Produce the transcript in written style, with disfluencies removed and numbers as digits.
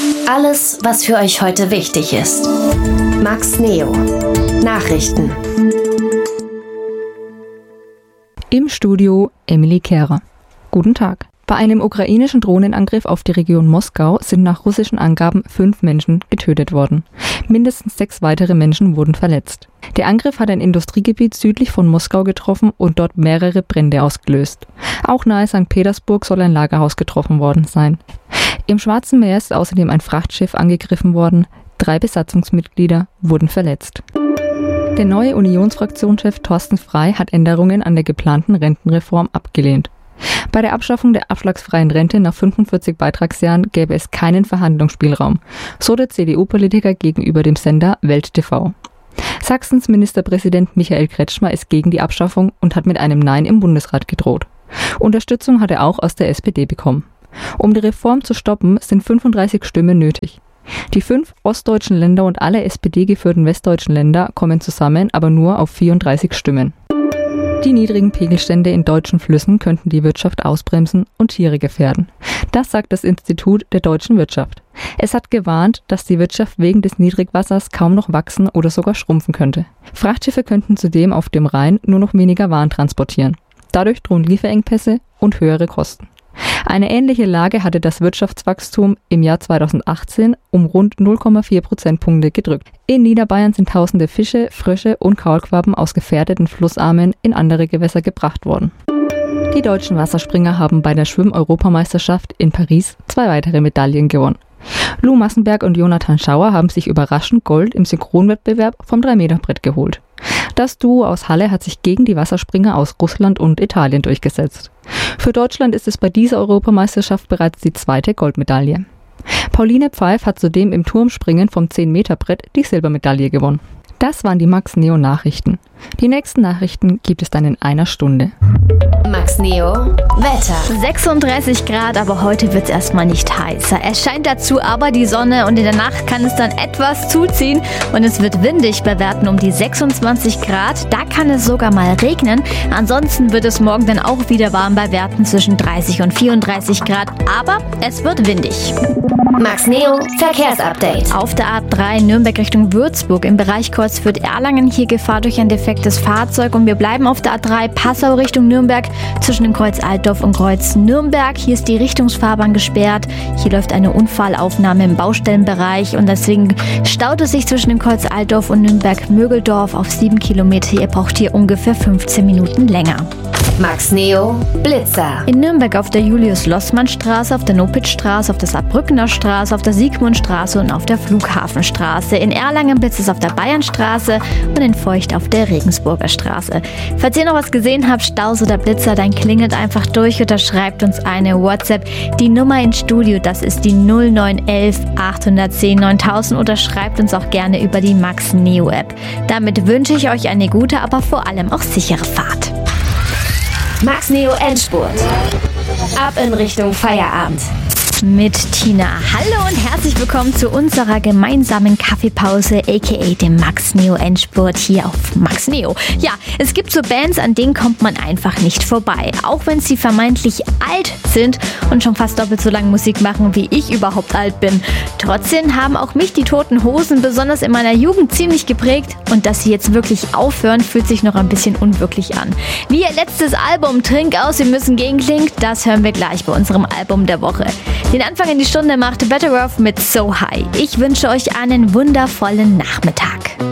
Alles, was für euch heute wichtig ist. Max Neo. Nachrichten. Im Studio Emily Kehrer. Guten Tag. Bei einem ukrainischen Drohnenangriff auf die Region Moskau sind nach russischen Angaben 5 Menschen getötet worden. Mindestens 6 weitere Menschen wurden verletzt. Der Angriff hat ein Industriegebiet südlich von Moskau getroffen und dort mehrere Brände ausgelöst. Auch nahe St. Petersburg soll ein Lagerhaus getroffen worden sein. Im Schwarzen Meer ist außerdem ein Frachtschiff angegriffen worden. 3 Besatzungsmitglieder wurden verletzt. Der neue Unionsfraktionschef Thorsten Frey hat Änderungen an der geplanten Rentenreform abgelehnt. Bei der Abschaffung der abschlagsfreien Rente nach 45 Beitragsjahren gäbe es keinen Verhandlungsspielraum, so der CDU-Politiker gegenüber dem Sender Welt TV. Sachsens Ministerpräsident Michael Kretschmer ist gegen die Abschaffung und hat mit einem Nein im Bundesrat gedroht. Unterstützung hat er auch aus der SPD bekommen. Um die Reform zu stoppen, sind 35 Stimmen nötig. Die 5 ostdeutschen Länder und alle SPD-geführten westdeutschen Länder kommen zusammen, aber nur auf 34 Stimmen. Die niedrigen Pegelstände in deutschen Flüssen könnten die Wirtschaft ausbremsen und Tiere gefährden. Das sagt das Institut der deutschen Wirtschaft. Es hat gewarnt, dass die Wirtschaft wegen des Niedrigwassers kaum noch wachsen oder sogar schrumpfen könnte. Frachtschiffe könnten zudem auf dem Rhein nur noch weniger Waren transportieren. Dadurch drohen Lieferengpässe und höhere Kosten. Eine ähnliche Lage hatte das Wirtschaftswachstum im Jahr 2018 um rund 0,4 Prozentpunkte gedrückt. In Niederbayern sind tausende Fische, Frösche und Kaulquappen aus gefährdeten Flussarmen in andere Gewässer gebracht worden. Die deutschen Wasserspringer haben bei der Schwimm-Europameisterschaft in Paris 2 weitere Medaillen gewonnen. Lou Massenberg und Jonathan Schauer haben sich überraschend Gold im Synchronwettbewerb vom 3-Meter-Brett geholt. Das Duo aus Halle hat sich gegen die Wasserspringer aus Russland und Italien durchgesetzt. Für Deutschland ist es bei dieser Europameisterschaft bereits die 2. Goldmedaille. Pauline Pfeif hat zudem im Turmspringen vom 10-Meter-Brett die Silbermedaille gewonnen. Das waren die Max Neo Nachrichten. Die nächsten Nachrichten gibt es dann in einer Stunde. Max Neo Wetter. 36 Grad, aber heute wird es erstmal nicht heißer. Es scheint dazu aber die Sonne und in der Nacht kann es dann etwas zuziehen und es wird windig bei Werten um die 26 Grad. Da kann es sogar mal regnen. Ansonsten wird es morgen dann auch wieder warm bei Werten zwischen 30 und 34 Grad, aber es wird windig. Max Neo Verkehrsupdate. Auf der A3 Nürnberg Richtung Würzburg im Bereich Kreuzfürth-Erlangen hier Gefahr durch ein defektes Fahrzeug und wir bleiben auf der A3 Passau Richtung Nürnberg zwischen dem Kreuz Altdorf und Kreuz Nürnberg. Hier ist die Richtungsfahrbahn gesperrt. Hier läuft eine Unfallaufnahme im Baustellenbereich und deswegen staut es sich zwischen dem Kreuz Altdorf und Nürnberg-Mögeldorf auf 7 Kilometer. Ihr braucht hier ungefähr 15 Minuten länger. Max Neo Blitzer. In Nürnberg auf der Julius-Lossmann-Straße, auf der Nopitz-Straße, auf der Saarbrückener Straße, auf der Siegmundstraße und auf der Flughafenstraße. In Erlangen blitzt es auf der Bayernstraße und in Feucht auf der Regensburger Straße. Falls ihr noch was gesehen habt, Staus oder Blitzer, dann klingelt einfach durch oder schreibt uns eine WhatsApp. Die Nummer ins Studio, das ist die 0911 810 9000 oder schreibt uns auch gerne über die Max Neo App. Damit wünsche ich euch eine gute, aber vor allem auch sichere Fahrt. Max Neo Endspurt. Ab in Richtung Feierabend. Mit Tina. Hallo und herzlich willkommen zu unserer gemeinsamen Kaffeepause, aka dem Max Neo Endspurt hier auf Max Neo. Ja, es gibt so Bands, an denen kommt man einfach nicht vorbei. Auch wenn sie vermeintlich alt sind und schon fast doppelt so lange Musik machen, wie ich überhaupt alt bin. Trotzdem haben auch mich die Toten Hosen besonders in meiner Jugend ziemlich geprägt und dass sie jetzt wirklich aufhören, fühlt sich noch ein bisschen unwirklich an. Wie ihr letztes Album Trink aus, wir müssen gehen klingt, das hören wir gleich bei unserem Album der Woche. Den Anfang in die Stunde macht Better Off mit So High. Ich wünsche euch einen wundervollen Nachmittag.